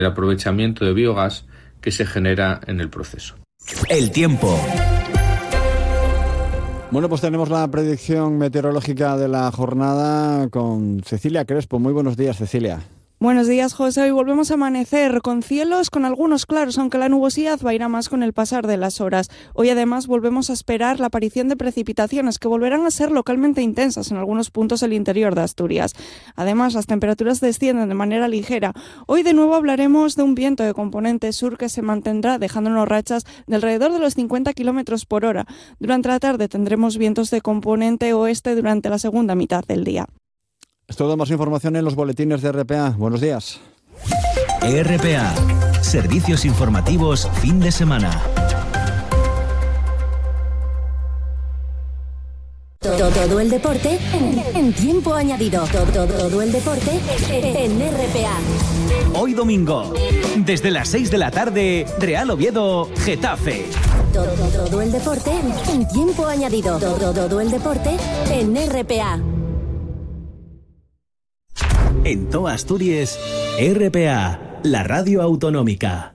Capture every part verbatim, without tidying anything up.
el aprovechamiento de biogás que se genera en el proceso. El tiempo. Bueno, pues tenemos la predicción meteorológica de la jornada con Cecilia Crespo. Muy buenos días, Cecilia. Buenos días, José. Hoy volvemos a amanecer con cielos con algunos claros, aunque la nubosidad va a ir a más con el pasar de las horas. Hoy además volvemos a esperar la aparición de precipitaciones que volverán a ser localmente intensas en algunos puntos del interior de Asturias. Además, las temperaturas descienden de manera ligera. Hoy de nuevo hablaremos de un viento de componente sur que se mantendrá dejándonos rachas de alrededor de los cincuenta kilómetros por hora. Durante la tarde tendremos vientos de componente oeste durante la segunda mitad del día. Es todo, más información en los boletines de R P A. Buenos días. R P A, servicios informativos fin de semana. Todo, todo el deporte en, en tiempo añadido. Todo, todo el deporte en R P A. Hoy domingo, desde las seis de la tarde, Real Oviedo, Getafe. Todo, todo el deporte en tiempo añadido. Todo, todo el deporte en R P A. En toda Asturias, R P A, la radio autonómica.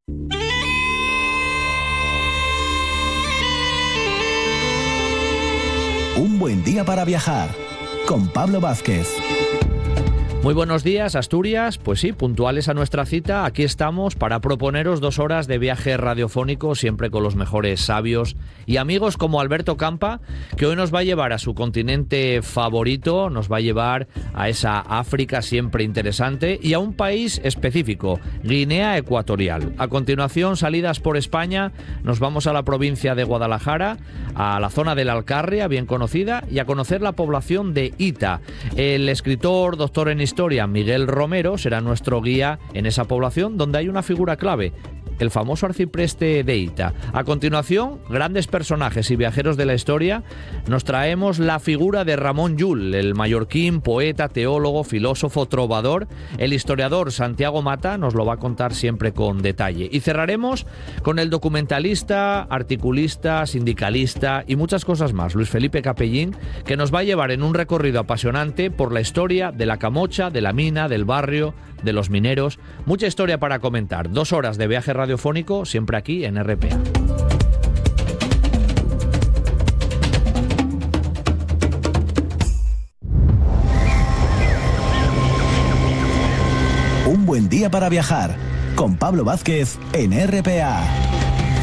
Un buen día para viajar, con Pablo Vázquez. Muy buenos días, Asturias. Pues sí, puntuales a nuestra cita, aquí estamos para proponeros dos horas de viaje radiofónico, siempre con los mejores sabios y amigos como Alberto Campa, que hoy nos va a llevar a su continente favorito, nos va a llevar a esa África siempre interesante y a un país específico, Guinea Ecuatorial. A continuación, salidas por España, nos vamos a la provincia de Guadalajara, a la zona de la Alcarria, bien conocida, y a conocer la población de Ita. El escritor, doctor en historia, Miguel Romero, será nuestro guía en esa población donde hay una figura clave, el famoso arcipreste de Ita. A continuación, grandes personajes y viajeros de la historia, nos traemos la figura de Ramón Llull, el mallorquín, poeta, teólogo, filósofo, trovador. El historiador Santiago Mata nos lo va a contar siempre con detalle. Y cerraremos con el documentalista, articulista, sindicalista y muchas cosas más, Luis Felipe Capellín, que nos va a llevar en un recorrido apasionante por la historia de la Camocha, de la mina, del barrio, de los mineros. Mucha historia para comentar. Dos horas de viaje radiofónico, siempre aquí en R P A. Un buen día para viajar, con Pablo Vázquez en R P A.